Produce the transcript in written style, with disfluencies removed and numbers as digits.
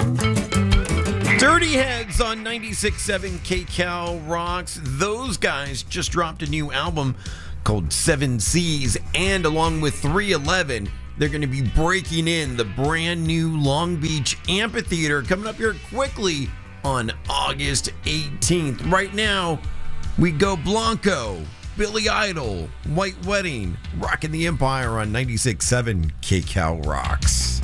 Dirty Heads on 96.7 KCal Rocks. Those guys just dropped a new album called Seven Seas, and along with 311, they're going to be breaking in the brand new Long Beach Amphitheater coming up here quickly on August 18th. Right now, we go Blanco, Billy Idol, White Wedding, Rockin' the Empire on 96.7 KCal Rocks.